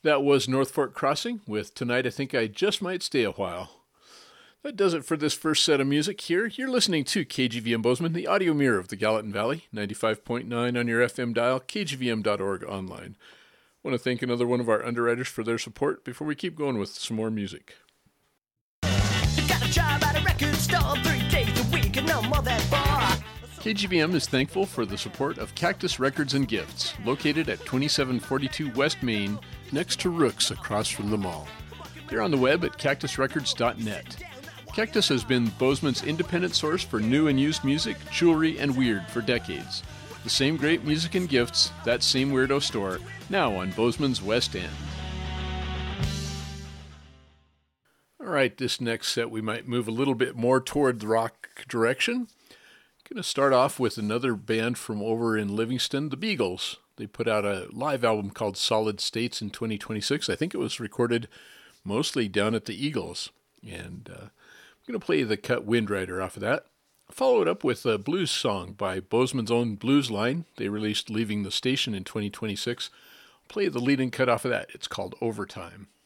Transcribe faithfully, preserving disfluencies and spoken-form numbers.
That was North Fork Crossing with Tonight I Think I Just Might Stay a While. That does it for this first set of music here. You're listening to K G V M Bozeman, the audio mirror of the Gallatin Valley, ninety-five point nine on your F M dial, k g v m dot org online. I want to thank another one of our underwriters for their support before we keep going with some more music. You got a job at a record store three days a week and no more than four. K G V M is thankful for the support of Cactus Records and Gifts, located at twenty-seven forty-two West Main, next to Rook's across from the mall. They're on the web at cactus records dot net. Cactus has been Bozeman's independent source for new and used music, jewelry, and weird for decades. The same great music and gifts, that same weirdo store, now on Bozeman's West End. All right, this next set we might move a little bit more toward the rock direction. Going to start off with another band from over in Livingston, the Beagles. They put out a live album called Solid States in twenty twenty-six. I think it was recorded mostly down at the Eagles. And uh, I'm going to play the cut Wind Rider off of that. Follow it up with a blues song by Bozeman's own Blues Line. They released Leaving the Station in twenty twenty-six. Play the lead and cut off of that. It's called Overtime.